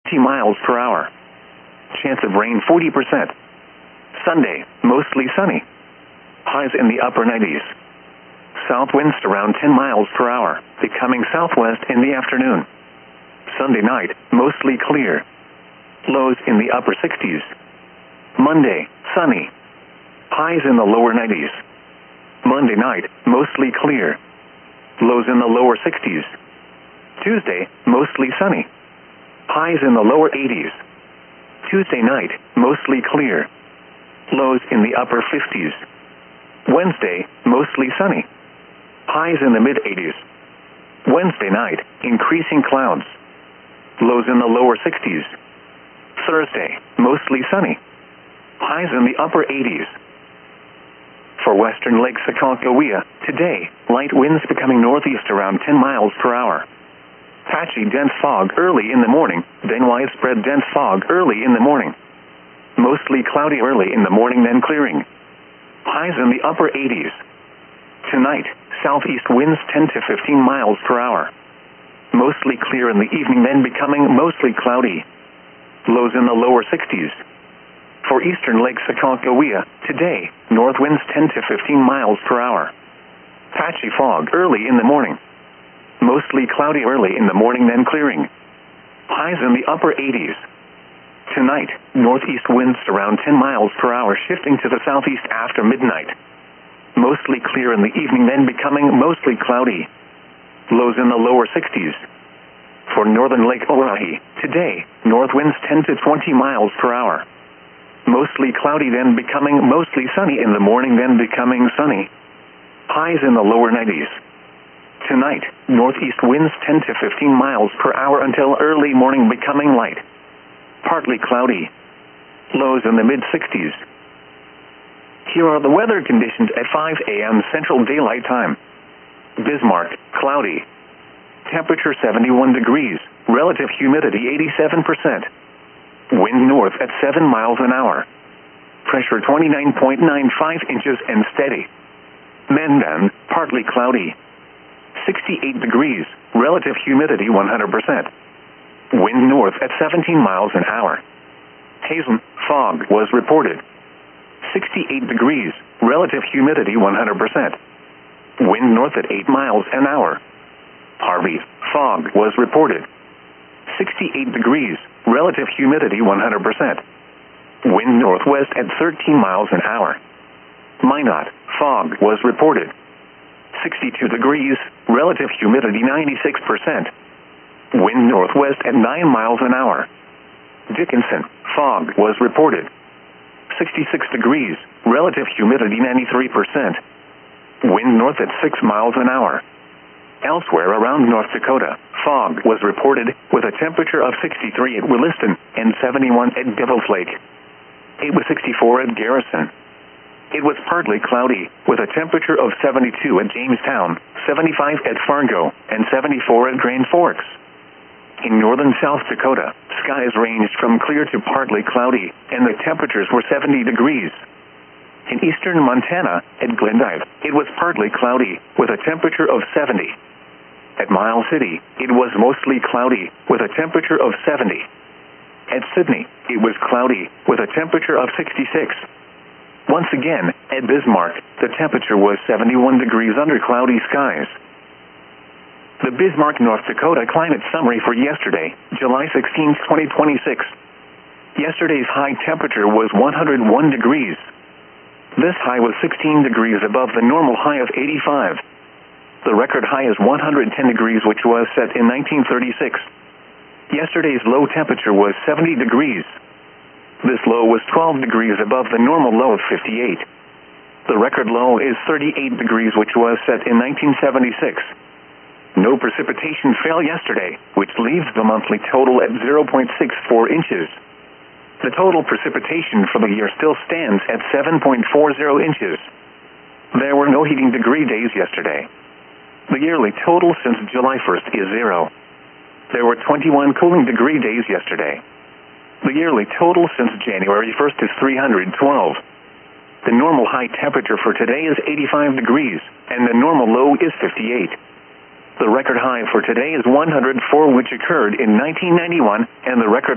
miles per hour. Chance of rain 40%. Sunday, mostly sunny. Highs in the upper 90s. South winds around 10 miles per hour, becoming southwest in the afternoon. Sunday night, mostly clear. Lows in the upper 60s. Monday, sunny. Highs in the lower 90s. Monday night, mostly clear. Lows in the lower 60s. Tuesday, mostly sunny. Highs in the lower 80s. Tuesday night, mostly clear. Lows in the upper 50s. Wednesday, mostly sunny. Highs in the mid-80s. Wednesday night, increasing clouds. Lows in the lower 60s. Thursday, mostly sunny. Highs in the upper 80s. For western Lake Sakakawea, today, light winds becoming northeast around 10 miles per hour. Patchy dense fog early in the morning, then widespread dense fog early in the morning. Mostly cloudy early in the morning, then clearing. Highs in the upper 80s. Tonight, southeast winds 10 to 15 miles per hour. Mostly clear in the evening, then becoming mostly cloudy. Lows in the lower 60s. For eastern Lake Sakakawea, today, north winds 10 to 15 miles per hour. Patchy fog early in the morning. Mostly cloudy early in the morning, then clearing. Highs in the upper 80s. Tonight, northeast winds around 10 miles per hour, shifting to the southeast after midnight. Mostly clear in the evening, then becoming mostly cloudy. Lows in the lower 60s. For northern Lake Oahe, today, north winds 10 to 20 miles per hour. Mostly cloudy, then becoming mostly sunny in the morning, then becoming sunny. Highs in the lower 90s. Tonight, northeast winds 10 to 15 miles per hour until early morning, becoming light. Partly cloudy. Lows in the mid-60s. Here are the weather conditions at 5 a.m. Central Daylight Time. Bismarck, cloudy. Temperature 71 degrees, relative humidity 87%. Wind north at 7 miles an hour. Pressure 29.95 inches and steady. Mandan, partly cloudy. 68 degrees, relative humidity 100%. Wind north at 17 miles an hour. Hazen, fog was reported. 68 degrees, relative humidity 100%. Wind north at 8 miles an hour. Harvey, fog was reported. 68 degrees, relative humidity 100%. Wind northwest at 13 miles an hour. Minot, fog was reported. 62 degrees, relative humidity 96%. Wind northwest at 9 miles an hour. Dickinson, fog was reported. 66 degrees, relative humidity 93%. Wind north at 6 miles an hour. Elsewhere around North Dakota, fog was reported with a temperature of 63 at Williston and 71 at Devil's Lake. It was 64 at Garrison. It was partly cloudy, with a temperature of 72 at Jamestown, 75 at Fargo, and 74 at Grand Forks. In northern South Dakota, skies ranged from clear to partly cloudy, and the temperatures were 70 degrees. In eastern Montana, at Glendive, it was partly cloudy, with a temperature of 70. At Miles City, it was mostly cloudy, with a temperature of 70. At Sydney, it was cloudy, with a temperature of 66. Once again, at Bismarck, the temperature was 71 degrees under cloudy skies. The Bismarck, North Dakota climate summary for yesterday, July 16, 2026. Yesterday's high temperature was 101 degrees. This high was 16 degrees above the normal high of 85. The record high is 110 degrees, which was set in 1936. Yesterday's low temperature was 70 degrees. This low was 12 degrees above the normal low of 58. The record low is 38 degrees, which was set in 1976. No precipitation fell yesterday, which leaves the monthly total at 0.64 inches. The total precipitation for the year still stands at 7.40 inches. There were no heating degree days yesterday. The yearly total since July 1st is 0. There were 21 cooling degree days yesterday. The yearly total since January 1st is 312. The normal high temperature for today is 85 degrees, and the normal low is 58. The record high for today is 104, which occurred in 1991, and the record